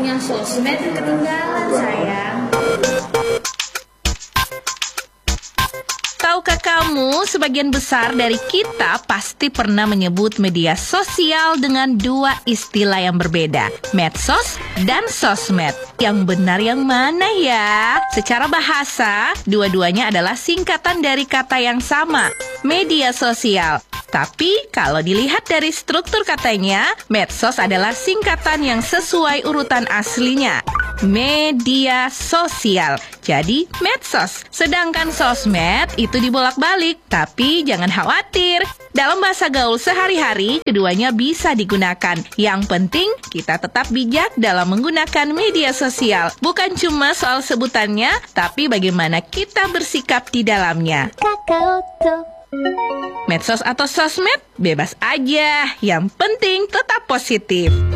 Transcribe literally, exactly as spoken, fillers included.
punya sosmed ketinggalan, sayang. Tahukah kamu, sebagian besar dari kita pasti pernah menyebut media sosial dengan dua istilah yang berbeda, medsos dan sosmed. Yang benar yang mana ya? Secara bahasa, dua-duanya adalah singkatan dari kata yang sama, media sosial. Tapi kalau dilihat dari struktur katanya, medsos adalah singkatan yang sesuai urutan aslinya, media sosial. Jadi medsos. Sedangkan sosmed itu dibolak-balik. Tapi jangan khawatir, dalam bahasa gaul sehari-hari keduanya bisa digunakan. Yang penting kita tetap bijak dalam menggunakan media sosial. Bukan cuma soal sebutannya, tapi bagaimana kita bersikap di dalamnya. Medsos atau sosmed, bebas aja. Yang penting tetap positif.